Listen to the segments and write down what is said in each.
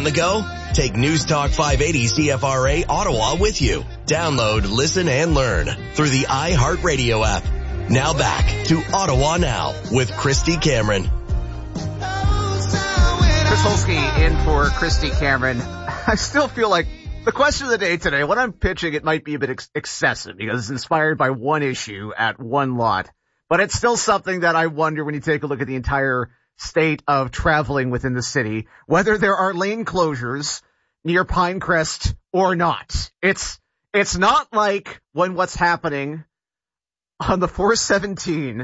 on the go? Take News Talk 580 CFRA Ottawa with you. Download, listen, and learn through the iHeartRadio app. Now back to Ottawa Now with Christy Cameron. Chris Holsky in for Christy Cameron. I still feel like the question of the day today, what I'm pitching, it might be a bit excessive because it's inspired by one issue at one lot. But it's still something that I wonder when you take a look at the entire state of traveling within the city, whether there are lane closures near Pinecrest or not. It's not like when what's happening on the 417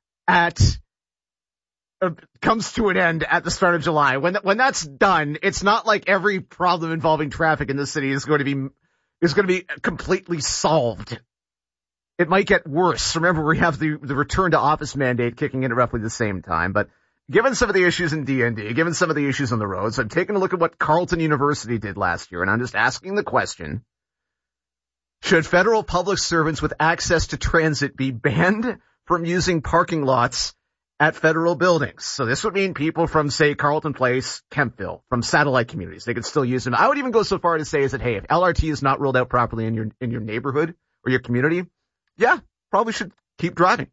comes to an end at the start of July. When that's done, it's not like every problem involving traffic in the city is going to be completely solved. It might get worse. Remember, we have the return to office mandate kicking in at roughly the same time. But given some of the issues in DND, given some of the issues on the roads, I'm taking a look at what Carleton University did last year, and I'm just asking the question, should federal public servants with access to transit be banned from using parking lots at federal buildings? So this would mean people from, say, Carleton Place, Kempville, from satellite communities. They could still use them. I would even go so far to say is that, hey, if LRT is not rolled out properly in your neighborhood or your community, yeah, probably should keep driving.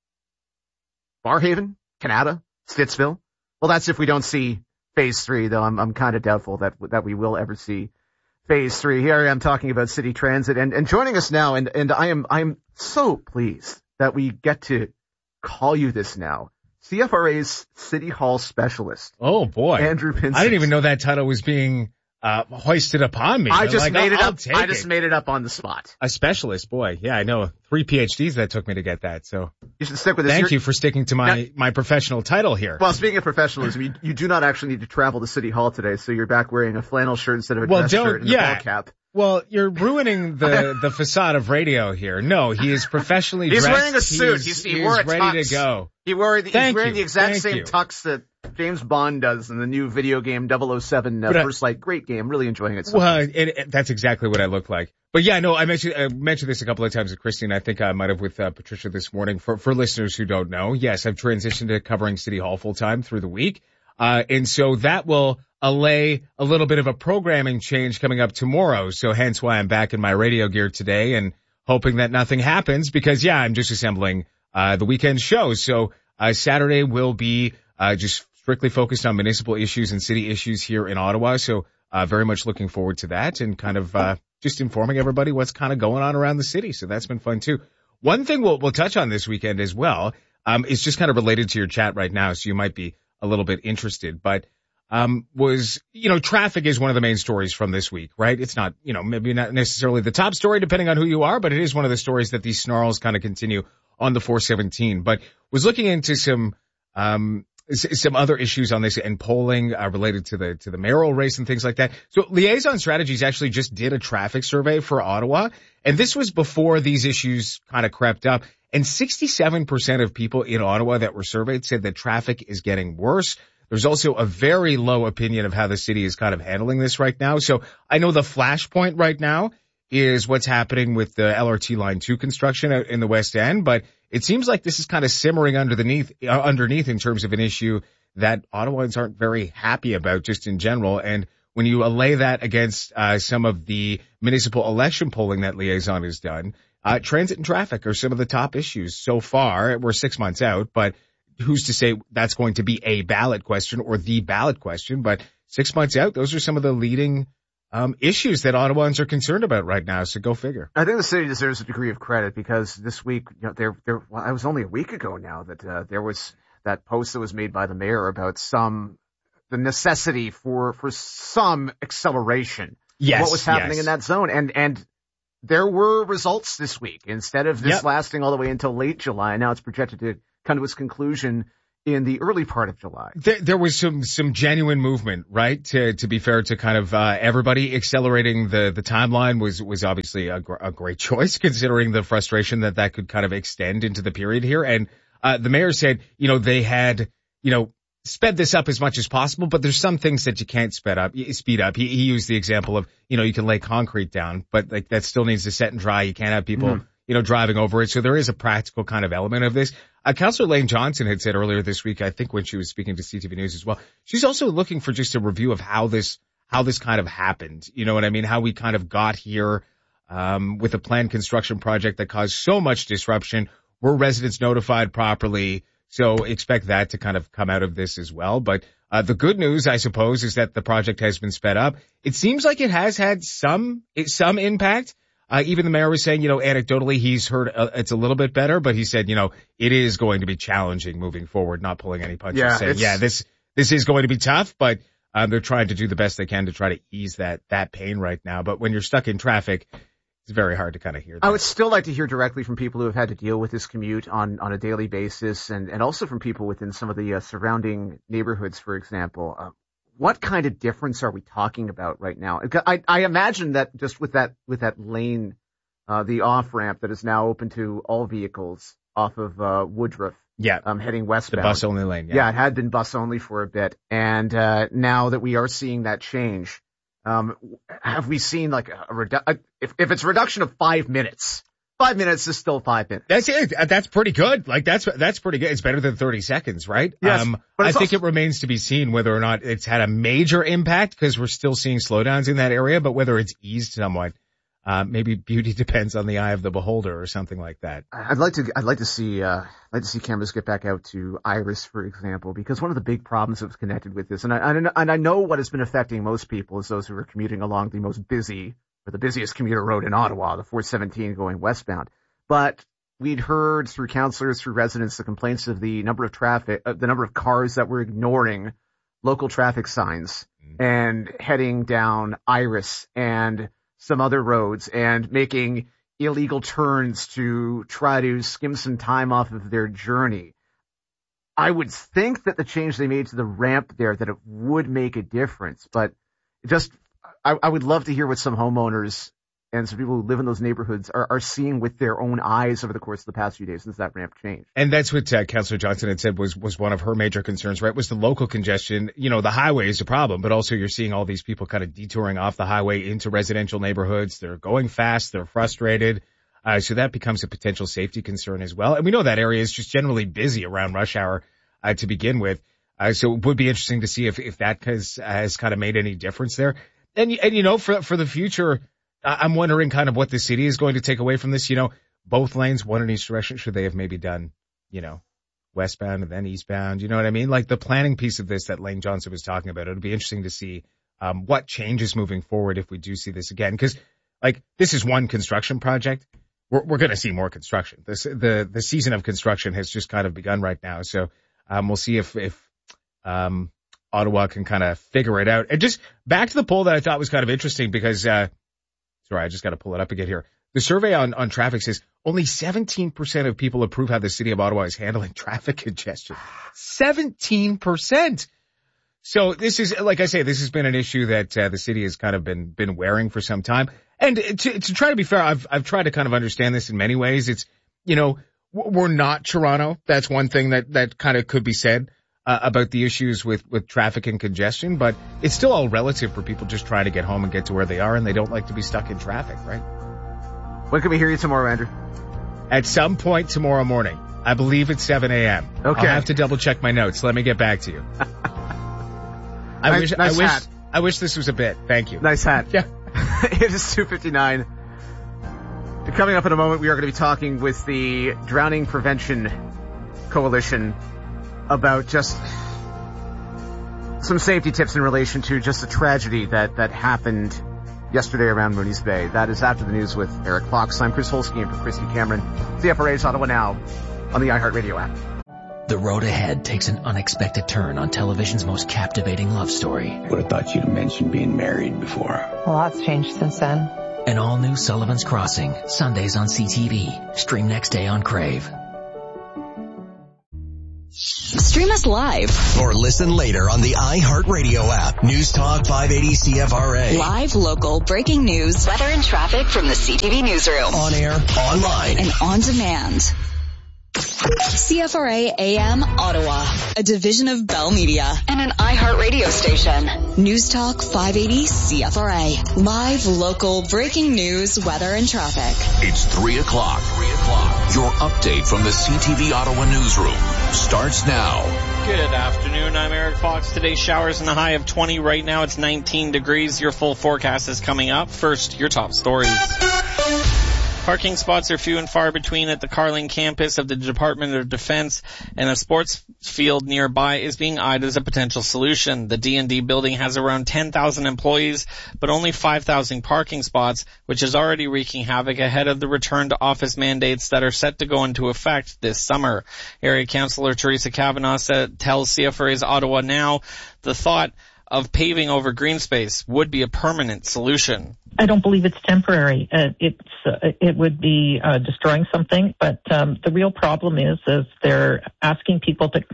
Barrhaven, Canada, Stittsville. Well, that's if we don't see phase 3, though I'm kind of doubtful that we will ever see phase 3. Here I am talking about city transit and joining us now. And I'm so pleased that we get to call you this now. CFRA's City Hall specialist. Oh boy. Andrew Pinsent. I didn't even know that title was being hoisted upon me. I just made it up on the spot. A specialist, boy. Yeah, I know. 3 PhDs that took me to get that. So you should stick with this. Thank you for sticking to my professional title here. Well, speaking of professionalism, you do not actually need to travel to City Hall today, so you're back wearing a flannel shirt instead of a dress shirt and a ball cap. Well, you're ruining the facade of radio here. No, he is professionally dressed. He's wearing a suit. He wore a tux. Ready to go. He's wearing the exact same tux that James Bond does in the new video game 007 First Light. Great game. Really enjoying it. So well, that's exactly what I look like. But yeah, no, I mentioned this a couple of times with Christine. I think I might have with Patricia this morning. For listeners who don't know, yes, I've transitioned to covering City Hall full time through the week. And so that will allay a little bit of a programming change coming up tomorrow. So hence why I'm back in my radio gear today and hoping that nothing happens because, yeah, I'm just assembling the weekend show. So Saturday will be just strictly focused on municipal issues and city issues here in Ottawa. So very much looking forward to that and kind of just informing everybody what's kind of going on around the city. So that's been fun, too. One thing we'll touch on this weekend as well is just kind of related to your chat right now. So you might be a little bit interested, but traffic is one of the main stories from this week, right? It's not, maybe not necessarily the top story depending on who you are, but it is one of the stories that these snarls kind of continue on the 417. But was looking into some other issues on this and polling related to the mayoral race and things like that. So Liaison Strategies actually just did a traffic survey for Ottawa, and this was before these issues kind of crept up. And 67% of people in Ottawa that were surveyed said that traffic is getting worse. There's also a very low opinion of how the city is kind of handling this right now. So I know the flashpoint right now is what's happening with the LRT Line 2 construction out in the West End, but it seems like this is kind of simmering underneath in terms of an issue that Ottawans aren't very happy about just in general. And when you allay that against some of the municipal election polling that Liaison has done, transit and traffic are some of the top issues so far. We're 6 months out, but who's to say that's going to be a ballot question or the ballot question? But 6 months out, those are some of the leading issues that Ottawans are concerned about right now. So go figure. I think the city deserves a degree of credit because this week, it was only a week ago now that there was that post that was made by the mayor about the necessity for some acceleration. Yes, what was happening in that zone. And there were results this week. Instead of this lasting all the way until late July, now it's projected to come to its conclusion in the early part of July. There was some genuine movement, right? To be fair to kind of everybody, accelerating the timeline was obviously a great choice considering the frustration that could kind of extend into the period here. And the mayor said, they had, sped this up as much as possible, but there's some things that you can't speed up. He used the example of, you can lay concrete down, but like that still needs to set and dry. You can't have people, driving over it. So there is a practical kind of element of this. Councillor Lane Johnson had said earlier this week, I think when she was speaking to CTV News as well, she's also looking for just a review of how this how this kind of happened. You know what I mean? How we kind of got here, with a planned construction project that caused so much disruption. Were residents notified properly? So expect that to kind of come out of this as well. But the good news, I suppose, is that the project has been sped up. It seems like it has had some impact. Even the mayor was saying, anecdotally, he's heard it's a little bit better, but he said, it is going to be challenging moving forward, not pulling any punches. This is going to be tough, but they're trying to do the best they can to try to ease that pain right now. But when you're stuck in traffic, it's very hard to kind of hear that. I would still like to hear directly from people who have had to deal with this commute on a daily basis, and also from people within some of the surrounding neighborhoods, for example. What kind of difference are we talking about right now? I imagine that just with that lane, the off-ramp that is now open to all vehicles off of Woodruff. Yeah. Heading westbound. The bus-only lane, Yeah, it had been bus-only for a bit. And now that we are seeing that change, have we seen like if it's a reduction of 5 minutes, 5 minutes is still 5 minutes. That's it. That's pretty good. Like that's pretty good. It's better than 30 seconds, right? Yes. I think it remains to be seen whether or not it's had a major impact because we're still seeing slowdowns in that area, but whether it's eased somewhat, maybe beauty depends on the eye of the beholder or something like that. I'd like to see cameras get back out to Iris, for example, because one of the big problems that was connected with this, and I know what has been affecting most people is those who are commuting along the most busy or the busiest commuter road in Ottawa, the 417 going westbound. But we'd heard through counselors, through residents, the complaints of the number of cars that were ignoring local traffic signs and heading down Iris and some other roads and making illegal turns to try to skim some time off of their journey. I would think that the change they made to the ramp there, that it would make a difference, but I would love to hear what some homeowners and some people who live in those neighborhoods are seeing with their own eyes over the course of the past few days since that ramp changed. And that's what Councillor Johnson had said was one of her major concerns, right? Was the local congestion. The highway is a problem, but also you're seeing all these people kind of detouring off the highway into residential neighborhoods. They're going fast. They're frustrated. So that becomes a potential safety concern as well. And we know that area is just generally busy around rush hour, to begin with. So it would be interesting to see if that has kind of made any difference there. And for the future, I'm wondering kind of what the city is going to take away from this. Both lanes, one in each direction. Should they have maybe done, westbound and then eastbound? You know what I mean? Like the planning piece of this that Lane Johnson was talking about. It'll be interesting to see what changes moving forward if we do see this again. Because this is one construction project. We're going to see more construction. The season of construction has just kind of begun right now. So we'll see if Ottawa can kind of figure it out. And just back to the poll that I thought was kind of interesting because sorry, I just got to pull it up again here. The survey on traffic says only 17% of people approve how the city of Ottawa is handling traffic congestion. 17%. So this is, like I say, this has been an issue that the city has kind of been wearing for some time. And to try to be fair, I've tried to kind of understand this in many ways. It's, we're not Toronto. That's one thing that kind of could be said about the issues with traffic and congestion, but it's still all relative for people just trying to get home and get to where they are, and they don't like to be stuck in traffic, right? When can we hear you tomorrow, Andrew? At some point tomorrow morning. I believe it's 7 a.m. Okay. I'll have to double check my notes. Let me get back to you. I wish this was a bit. Thank you. Nice hat. Yeah. It is 2:59. Coming up in a moment, we are going to be talking with the Drowning Prevention Coalition about just some safety tips in relation to just the tragedy that happened yesterday around Mooney's Bay. That is after the news with Eric Fox. I'm Chris Holsky in for Christy Cameron. CFRA's Ottawa Now on the iHeartRadio app. The road ahead takes an unexpected turn on television's most captivating love story. Would have thought you'd have mentioned being married before. A lot's changed since then. An all-new Sullivan's Crossing, Sundays on CTV. Stream next day on Crave. Stream us live or listen later on the iHeartRadio app. News Talk 580 CFRA. Live, local, breaking news, weather and traffic from the CTV newsroom. On air, online, and on demand. CFRA AM Ottawa, a division of Bell Media and an iHeartRadio station. News Talk 580 CFRA. Live, local, breaking news, weather and traffic. It's 3 o'clock. Your update from the CTV Ottawa newsroom starts now. Good afternoon, I'm Eric Fox. Today's showers in the high of 20. Right now it's 19 degrees. Your full forecast is coming up. First, your top stories. Parking spots are few and far between at the Carling campus of the Department of Defense, and a sports field nearby is being eyed as a potential solution. The D&D building has around 10,000 employees, but only 5,000 parking spots, which is already wreaking havoc ahead of the return to office mandates that are set to go into effect this summer. Area Councillor Teresa Kavanaugh tells CFRA's Ottawa Now the thought of paving over green space would be a permanent solution. I don't believe it's temporary. It would be destroying something, but the real problem is they're asking people to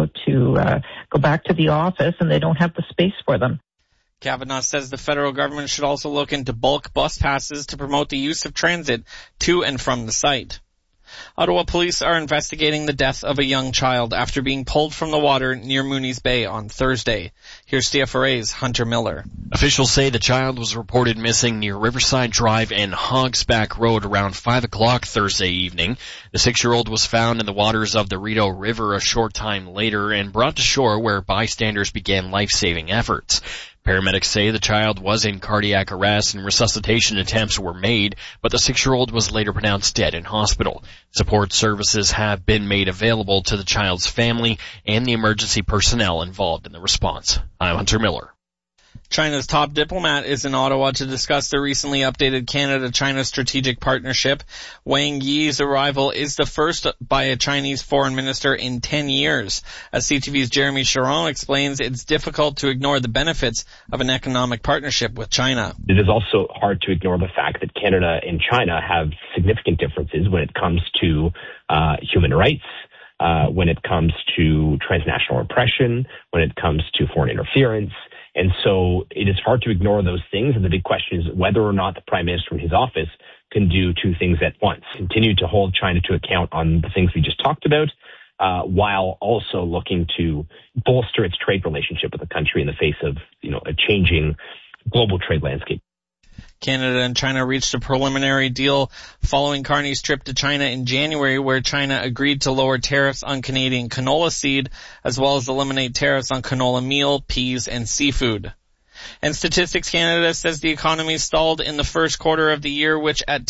go back to the office, and they don't have the space for them. Kavanaugh says the federal government should also look into bulk bus passes to promote the use of transit to and from the site. Ottawa police are investigating the death of a young child after being pulled from the water near Mooney's Bay on Thursday. Here's CFRA's Hunter Miller. Officials say the child was reported missing near Riverside Drive and Hogsback Road around 5 o'clock Thursday evening. The 6-year-old was found in the waters of the Rideau River a short time later and brought to shore where bystanders began life-saving efforts. Paramedics say the child was in cardiac arrest and resuscitation attempts were made, but the 6-year-old was later pronounced dead in hospital. Support services have been made available to the child's family and the emergency personnel involved in the response. I'm Hunter Miller. China's top diplomat is in Ottawa to discuss the recently updated Canada-China strategic partnership. Wang Yi's arrival is the first by a Chinese foreign minister in 10 years. As CTV's Jeremy Sharon explains, it's difficult to ignore the benefits of an economic partnership with China. It is also hard to ignore the fact that Canada and China have significant differences when it comes to human rights, when it comes to transnational repression, when it comes to foreign interference. And so it is hard to ignore those things. And the big question is whether or not the Prime Minister in his office can do two things at once. Continue to hold China to account on the things we just talked about, while also looking to bolster its trade relationship with the country in the face of, a changing global trade landscape. Canada and China reached a preliminary deal following Carney's trip to China in January, where China agreed to lower tariffs on Canadian canola seed, as well as eliminate tariffs on canola meal, peas, and seafood. And Statistics Canada says the economy stalled in the first quarter of the year, which a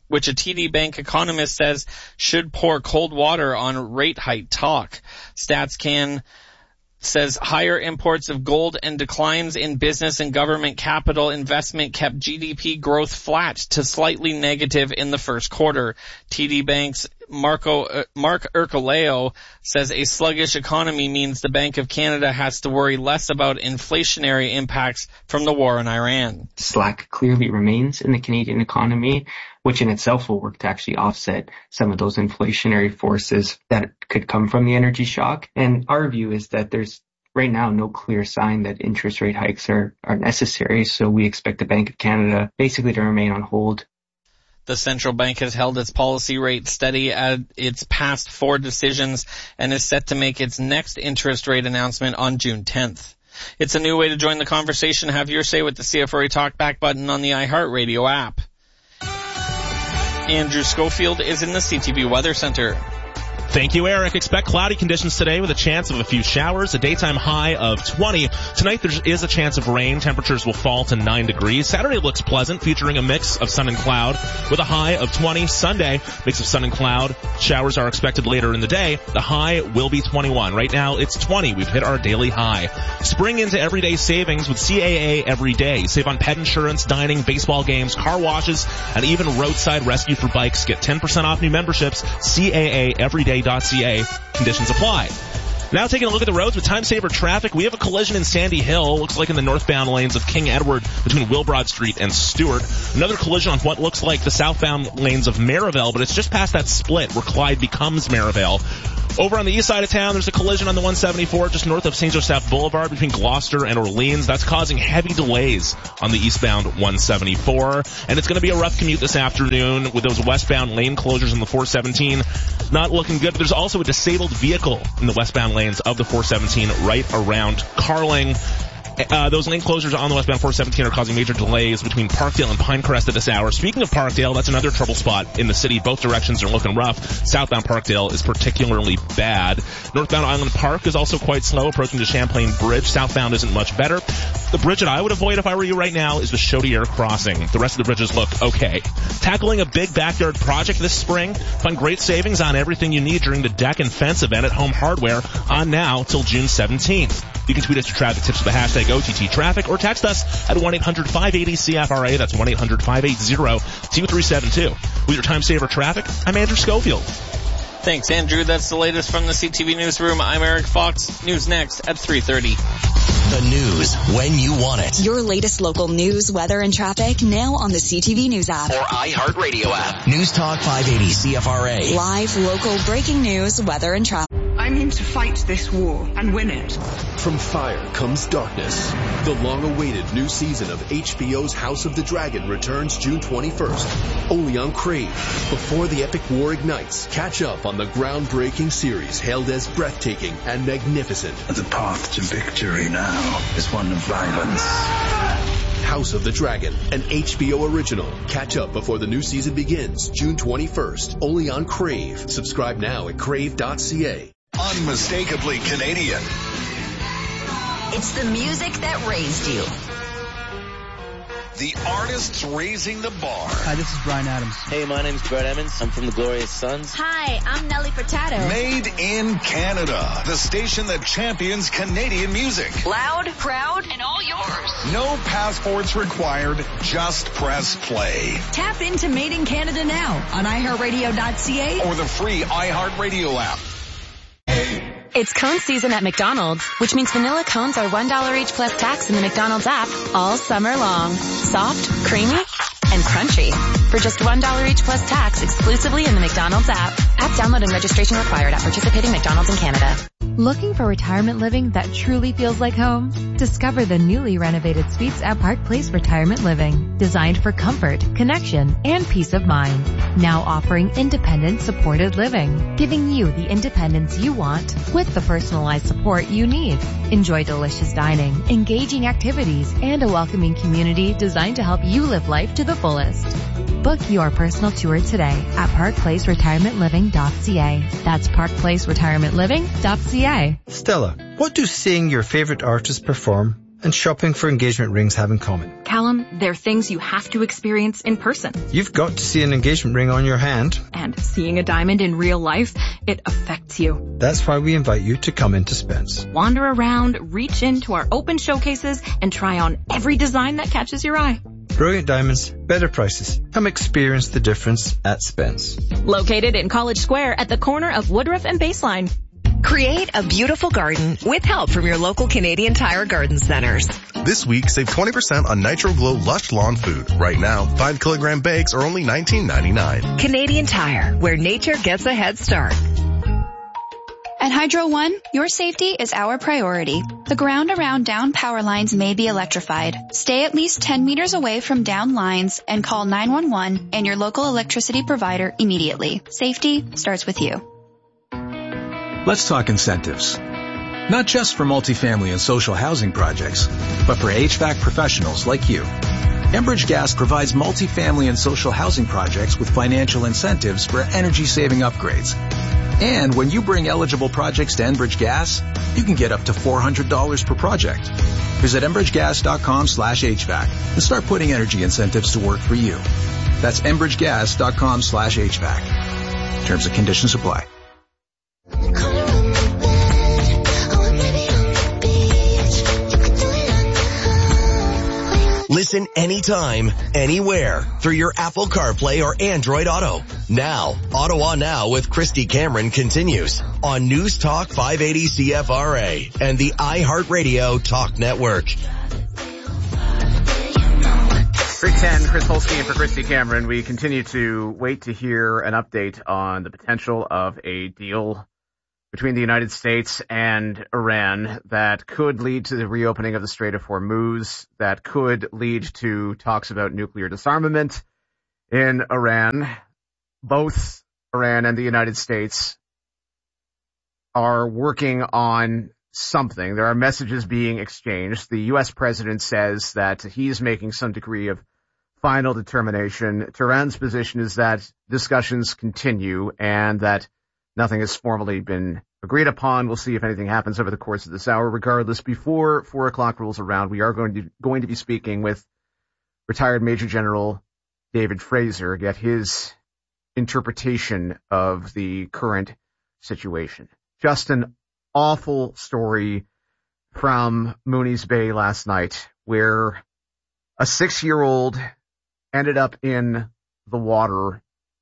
TD Bank economist says should pour cold water on rate hike talk. StatsCan says higher imports of gold and declines in business and government capital investment kept GDP growth flat to slightly negative in the first quarter. TD Bank's Mark Ercoleo says a sluggish economy means the Bank of Canada has to worry less about inflationary impacts from the war in Iran. Slack clearly remains in the Canadian economy, which in itself will work to actually offset some of those inflationary forces that could come from the energy shock. And our view is that there's right now no clear sign that interest rate hikes are necessary. So we expect the Bank of Canada basically to remain on hold. The central bank has held its policy rate steady at its past 4 decisions and is set to make its next interest rate announcement on June 10th. It's a new way to join the conversation. Have your say with the CFRA Talkback button on the iHeartRadio app. Andrew Schofield is in the CTV Weather Center. Thank you, Eric. Expect cloudy conditions today with a chance of a few showers, a daytime high of 20. Tonight there is a chance of rain. Temperatures will fall to 9 degrees. Saturday looks pleasant, featuring a mix of sun and cloud with a high of 20. Sunday, mix of sun and cloud. Showers are expected later in the day. The high will be 21. Right now it's 20. We've hit our daily high. Spring into everyday savings with CAA every day. Save on pet insurance, dining, baseball games, car washes, and even roadside rescue for bikes. Get 10% off new memberships. CAA everyday.ca. Conditions apply. Now taking a look at the roads with time saver traffic, we have a collision in Sandy Hill. Looks like in the northbound lanes of King Edward between Wilbrod Street and Stewart. Another collision on what looks like the southbound lanes of Maryvale, but it's just past that split where Clyde becomes Maryvale. Over on the east side of town, there's a collision on the 174 just north of St. Joseph Boulevard between Gloucester and Orleans. That's causing heavy delays on the eastbound 174. And it's going to be a rough commute this afternoon with those westbound lane closures on the 417. Not looking good, but there's also a disabled vehicle in the westbound lanes of the 417 right around Carling. Those lane closures on the westbound 417 are causing major delays between Parkdale and Pinecrest at this hour. Speaking of Parkdale, that's another trouble spot in the city. Both directions are looking rough. Southbound Parkdale is particularly bad. Northbound Island Park is also quite slow, approaching the Champlain Bridge. Southbound isn't much better. The bridge that I would avoid if I were you right now is the Chaudière crossing. The rest of the bridges look okay. Tackling a big backyard project this spring? Find great savings on everything you need during the deck and fence event at Home Hardware on now till June 17th. You can tweet us your traffic tips with the hashtag OTT Traffic or text us at 1-800-580-CFRA. That's 1-800-580-2372. With your time saver traffic, I'm Andrew Schofield. Thanks, Andrew. That's the latest from the CTV Newsroom. I'm Eric Fox. News next at 3:30. The news when you want it. Your latest local news, weather, and traffic now on the CTV News app. Or iHeartRadio app. News Talk 580 CFRA. Live, local, breaking news, weather, and traffic. I'm in to fight this war and win it. From fire comes darkness. The long-awaited new season of HBO's House of the Dragon returns June 21st, only on Crave. Before the epic war ignites, catch up on the groundbreaking series hailed as breathtaking and magnificent. The path to victory now is one of violence. House of the Dragon, an HBO original. Catch up before the new season begins, June 21st, only on Crave. Subscribe now at crave.ca. Unmistakably Canadian. It's the music that raised you. The artists raising the bar. Hi, this is Bryan Adams. Hey, my name's Brett Emmons. I'm from the Glorious Sons. Hi, I'm Nelly Furtado. Made in Canada. The station that champions Canadian music. Loud, proud, and all yours. No passports required. Just press play. Tap into Made in Canada now on iHeartRadio.ca or the free iHeartRadio app. It's cone season at McDonald's, which means vanilla cones are $1 each plus tax in the McDonald's app all summer long. Soft, creamy, and crunchy. For just $1 each plus tax exclusively in the McDonald's app. App download and registration required at participating McDonald's in Canada. Looking for retirement living that truly feels like home? Discover the newly renovated suites at Park Place Retirement Living. Designed for comfort, connection, and peace of mind. Now offering independent supported living. Giving you the independence you want with the personalized support you need. Enjoy delicious dining, engaging activities, and a welcoming community designed to help you live life to the fullest. Book your personal tour today at parkplaceretirementliving.ca. That's parkplaceretirementliving.ca. Stella, what do seeing your favorite artist perform and shopping for engagement rings have in common? Callum, they're things you have to experience in person. You've got to see an engagement ring on your hand. And seeing a diamond in real life, it affects you. That's why we invite you to come into Spence. Wander around, reach into our open showcases, and try on every design that catches your eye. Brilliant diamonds, better prices. Come experience the difference at Spence. Located in College Square at the corner of Woodruff and Baseline. Create a beautiful garden with help from your local Canadian Tire garden centers. This week, save 20% on Nitro Glow Lush Lawn Food. Right now, 5-kilogram bags are only $19.99. Canadian Tire, where nature gets a head start. At Hydro One, your safety is our priority. The ground around down power lines may be electrified. Stay at least 10 meters away from down lines and call 911 and your local electricity provider immediately. Safety starts with you. Let's talk incentives. Not just for multifamily and social housing projects, but for HVAC professionals like you. Enbridge Gas provides multifamily and social housing projects with financial incentives for energy-saving upgrades. And when you bring eligible projects to Enbridge Gas, you can get up to $400 per project. Visit enbridgegas.com/HVAC and start putting energy incentives to work for you. That's enbridgegas.com/HVAC. Terms and conditions apply. Listen anytime, anywhere through your Apple CarPlay or Android Auto. Now, Ottawa Now with Christy Cameron continues on News Talk 580 CFRA and the iHeartRadio Talk Network. 3:10, Chris Holstein for Christy Cameron. We continue to wait to hear an update on the potential of a deal between the United States and Iran that could lead to the reopening of the Strait of Hormuz, that could lead to talks about nuclear disarmament in Iran. Both Iran and the United States are working on something. There are messages being exchanged. The U.S. president says that he is making some degree of final determination. Tehran's position is that discussions continue and that nothing has formally been agreed upon. We'll see if anything happens over the course of this hour. Regardless, before 4 o'clock rolls around, we are going to be speaking with retired Major General David Fraser, get his interpretation of the current situation. Just an awful story from Mooney's Bay last night, where a 6-year-old ended up in the water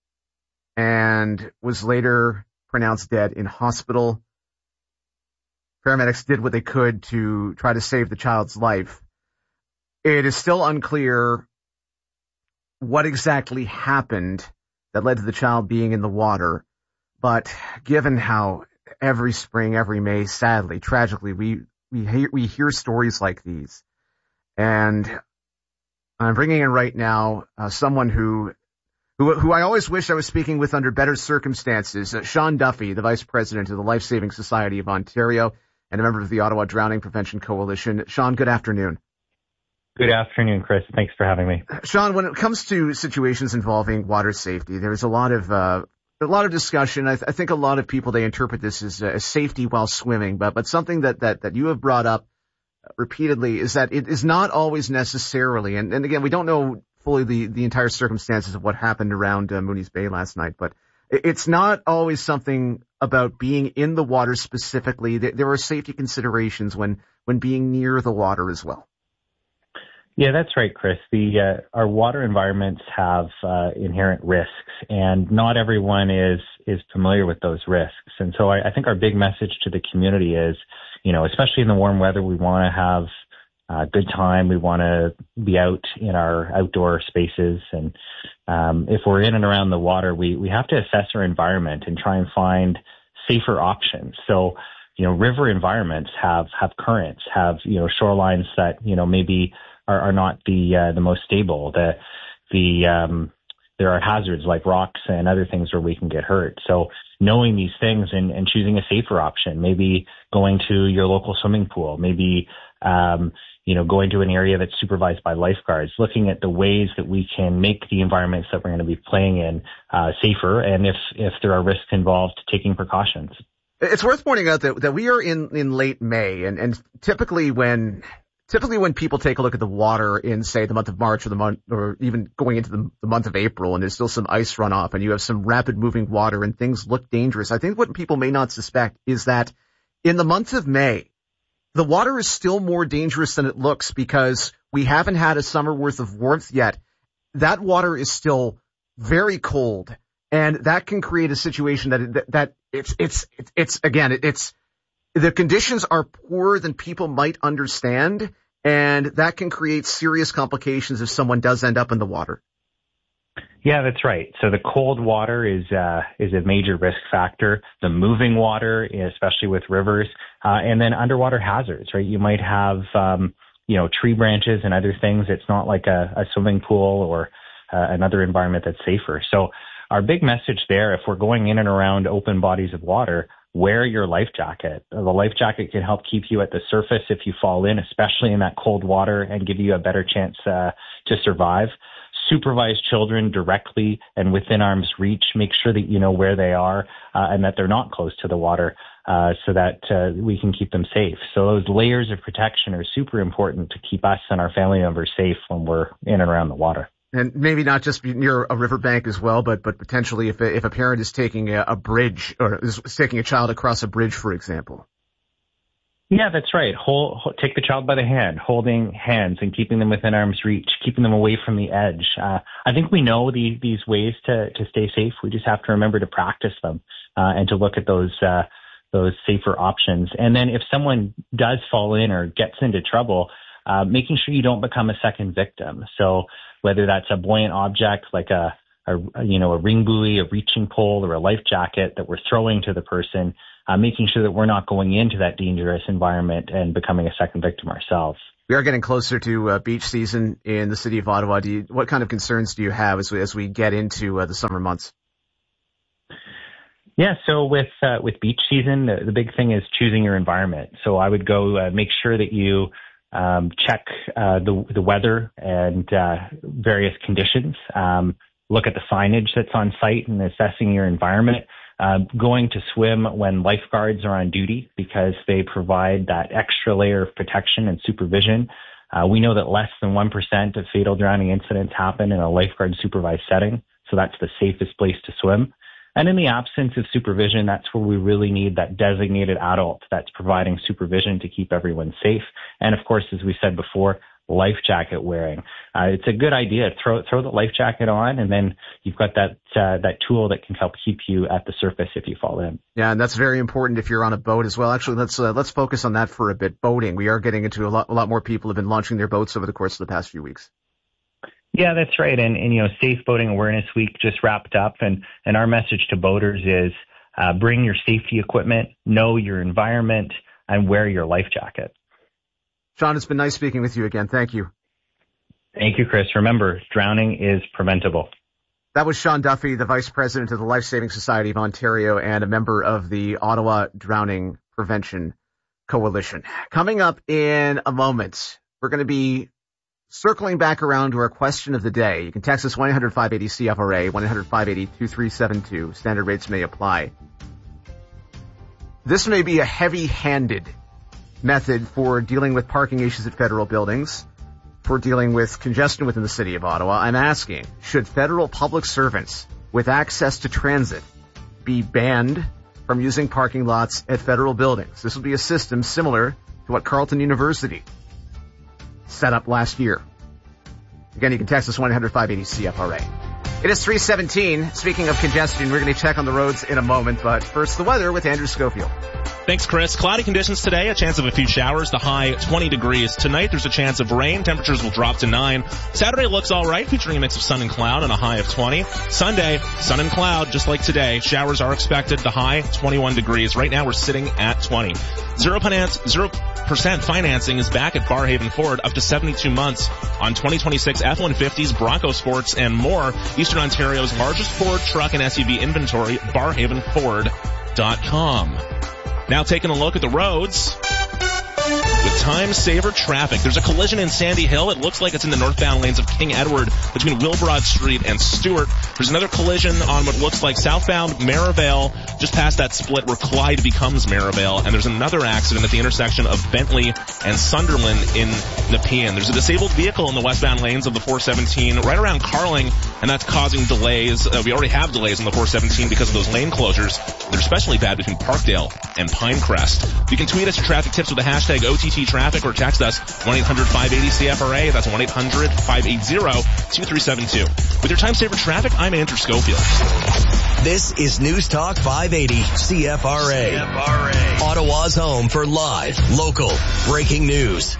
and was later pronounced dead in hospital. Paramedics did what they could to try to save the child's life. It is still unclear what exactly happened that led to the child being in the water. But given how every spring, every May, sadly, tragically, we hear stories like these. And I'm bringing in right now someone who I always wish I was speaking with under better circumstances, Sean Duffy, the Vice President of the Life Saving Society of Ontario and a member of the Ottawa Drowning Prevention Coalition. Sean, good afternoon. Good afternoon, Chris. Thanks for having me. Sean, when it comes to situations involving water safety, there's a lot of discussion. I think a lot of people, they interpret this as safety while swimming, but something that you have brought up repeatedly is that it is not always necessarily, and again, we don't know fully the entire circumstances of what happened around Mooney's Bay last night, but it's not always something about being in the water specifically. There are safety considerations when being near the water as well. Yeah, that's right, Chris. Our water environments have inherent risks, and not everyone is familiar with those risks. And so I think our big message to the community is, especially in the warm weather, we want to have a good time. We want to be out in our outdoor spaces. And if we're in and around the water, we have to assess our environment and try and find safer options. So, river environments have currents, have, shorelines that, maybe are not the most stable. There are hazards like rocks and other things where we can get hurt. So knowing these things and choosing a safer option, maybe going to your local swimming pool, maybe, going to an area that's supervised by lifeguards, looking at the ways that we can make the environments that we're going to be playing in safer. And if there are risks involved, taking precautions. It's worth pointing out that we are in late May, and typically when people take a look at the water in, say, the month of March or even going into the month of April, and there's still some ice runoff and you have some rapid moving water and things look dangerous, I think what people may not suspect is that in the month of May, the water is still more dangerous than it looks because we haven't had a summer worth of warmth yet. That water is still very cold, and that can create a situation that the conditions are poorer than people might understand, and that can create serious complications if someone does end up in the water. Yeah, that's right. So the cold water is a major risk factor. The moving water, especially with rivers, and then underwater hazards, right? You might have, tree branches and other things. It's not like a swimming pool or another environment that's safer. So our big message there, if we're going in and around open bodies of water, wear your life jacket. The life jacket can help keep you at the surface if you fall in, especially in that cold water, and give you a better chance to survive. Supervise children directly and within arm's reach. Make sure that you know where they are and that they're not close to the water so that we can keep them safe. So those layers of protection are super important to keep us and our family members safe when we're in and around the water. And maybe not just near a riverbank as well, but potentially if a parent is taking a bridge or is taking a child across a bridge, for example. Yeah, that's right. Take the child by the hand, holding hands and keeping them within arm's reach, keeping them away from the edge. I think we know these ways to stay safe. We just have to remember to practice them and to look at those safer options. And then if someone does fall in or gets into trouble, making sure you don't become a second victim. So whether that's a buoyant object like a ring buoy, a reaching pole, or a life jacket that we're throwing to the person, making sure that we're not going into that dangerous environment and becoming a second victim ourselves. We are getting closer to beach season in the city of Ottawa. What kind of concerns do you have as we get into the summer months? Yeah, so with beach season, the big thing is choosing your environment. So I would go make sure that you check the weather and various conditions. Look at the signage that's on site and assessing your environment. Going to swim when lifeguards are on duty because they provide that extra layer of protection and supervision. We know that less than 1% of fatal drowning incidents happen in a lifeguard supervised setting, so that's the safest place to swim. And in the absence of supervision, that's where we really need that designated adult that's providing supervision to keep everyone safe. And of course, as we said before, life jacket wearing. It's a good idea. Throw the life jacket on, and then you've got that tool that can help keep you at the surface if you fall in. Yeah, and that's very important if you're on a boat as well. Actually, let's focus on that for a bit. Boating. We are getting into a lot more people have been launching their boats over the course of the past few weeks. Yeah, that's right. And Safe Boating Awareness Week just wrapped up, and our message to boaters is bring your safety equipment, know your environment, and wear your life jacket. Sean, it's been nice speaking with you again. Thank you. Thank you, Chris. Remember, drowning is preventable. That was Sean Duffy, the Vice President of the Life Saving Society of Ontario and a member of the Ottawa Drowning Prevention Coalition. Coming up in a moment, we're going to be circling back around to our question of the day. You can text us 1-800-580-CFRA, 1-800-580-2372. Standard rates may apply. This may be a heavy-handed method for dealing with parking issues at federal buildings, for dealing with congestion within the city of Ottawa. I'm asking, should federal public servants with access to transit be banned from using parking lots at federal buildings? This will be a system similar to what Carleton University set up last year. Again, you can text us 1-800-580-CFRA. It is 3:17. Speaking of congestion, we're going to check on the roads in a moment, but first the weather with Andrew Schofield. Thanks, Chris. Cloudy conditions today, a chance of a few showers, the high 20 degrees. Tonight there's a chance of rain, temperatures will drop to 9. Saturday looks alright, featuring a mix of sun and cloud and a high of 20. Sunday, sun and cloud, just like today. Showers are expected, the high 21 degrees. Right now we're sitting at 20. 0% financing is back at Barrhaven Ford, up to 72 months on 2026 F-150s, Bronco Sports, and more. Eastern Ontario's largest Ford truck and SUV inventory, barrhavenford.com. Now taking a look at the roads with time saver traffic. There's a collision in Sandy Hill. It looks like it's in the northbound lanes of King Edward between Wilbrod Street and Stewart. There's another collision on what looks like southbound Maryvale, just past that split where Clyde becomes Maryvale. And there's another accident at the intersection of Bentley and Sunderland in Nepean. There's a disabled vehicle in the westbound lanes of the 417 right around Carling, and that's causing delays. We already have delays on the 417 because of those lane closures. They're especially bad between Parkdale and Pinecrest. You can tweet us your traffic tips with the hashtag OTT Traffic or text us 1-800-580-CFRA. That's 1-800-580-2372. With your time saver traffic, I'm Andrew Schofield. This is News Talk 580 CFRA. Ottawa's home for live, local, breaking news.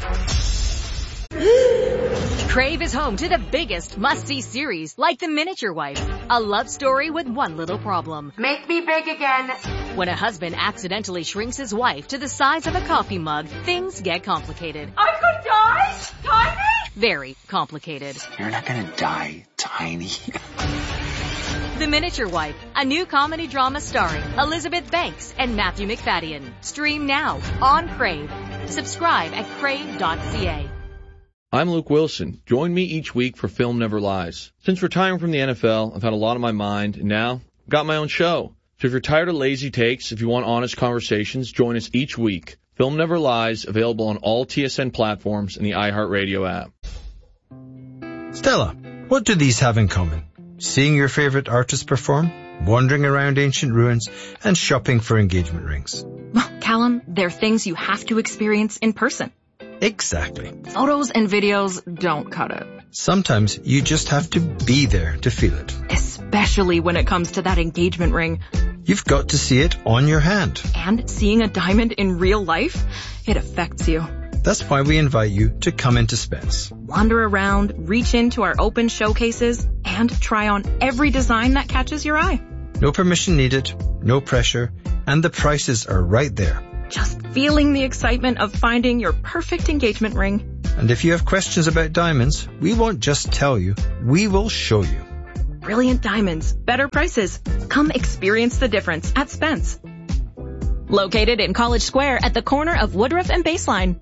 Crave is home to the biggest must-see series, like The Miniature Wife, a love story with one little problem. Make me big again. When a husband accidentally shrinks his wife to the size of a coffee mug, things get complicated. I could die? Tiny? Very complicated. You're not gonna die, Tiny. The Miniature Wife, a new comedy drama starring Elizabeth Banks and Matthew McFadden. Stream now on Crave. Subscribe at crave.ca. I'm Luke Wilson. Join me each week for Film Never Lies. Since retiring from the NFL, I've had a lot on my mind, and now I've got my own show. So if you're tired of lazy takes, if you want honest conversations, join us each week. Film Never Lies, available on all TSN platforms and the iHeartRadio app. Stella, what do these have in common? Seeing your favorite artist perform, wandering around ancient ruins, and shopping for engagement rings. Well, Callum, they're things you have to experience in person. Exactly. Photos and videos don't cut it. Sometimes you just have to be there to feel it. Especially when it comes to that engagement ring. You've got to see it on your hand. And seeing a diamond in real life, it affects you. That's why we invite you to come into Spence. Wander around, reach into our open showcases, and try on every design that catches your eye. No permission needed, no pressure, and the prices are right there. Just feeling the excitement of finding your perfect engagement ring. And if you have questions about diamonds, we won't just tell you, we will show you. brilliant diamonds, better prices. Come experience the difference at Spence. Located in College Square at the corner of Woodruff and Baseline.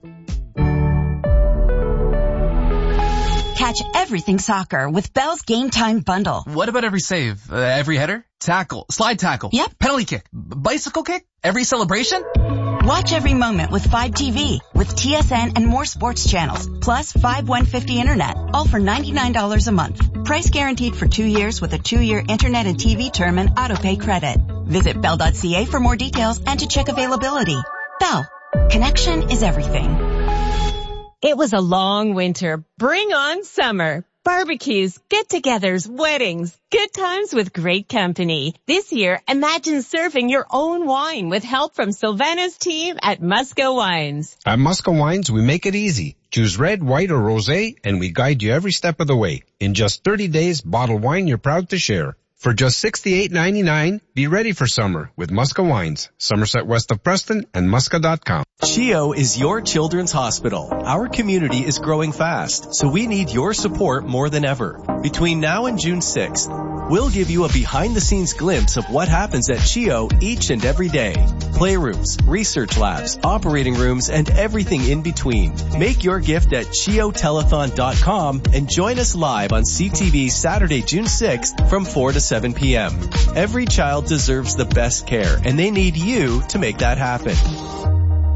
Catch everything soccer with Bell's Game Time Bundle. What about every save? Every header? Tackle? Slide tackle? Yep. Penalty kick? Bicycle kick? Every celebration? Watch every moment with 5TV, with TSN and more sports channels, plus 5150 internet, all for $99 a month. Price guaranteed for 2 years with a 2-year internet and TV term and autopay credit. Visit bell.ca for more details and to check availability. Bell. Connection is everything. It was a long winter. Bring on summer. Barbecues, get-togethers, weddings, good times with great company. This year, imagine serving your own wine with help from Sylvana's team at Musca Wines. At Musca Wines, we make it easy. Choose red, white, or rosé, and we guide you every step of the way. In just 30 days, bottle wine you're proud to share. For just $68.99, be ready for summer with Musca Wines, Somerset west of Preston, and musca.com. CHEO is your children's hospital. Our community is growing fast, so we need your support more than ever. Between now and June 6th, we'll give you a behind-the-scenes glimpse of what happens at CHEO each and every day. Playrooms, research labs, operating rooms, and everything in between. Make your gift at CHEOtelethon.com and join us live on CTV Saturday, June 6th from 4 to 7 p.m. Every child deserves the best care, and they need you to make that happen.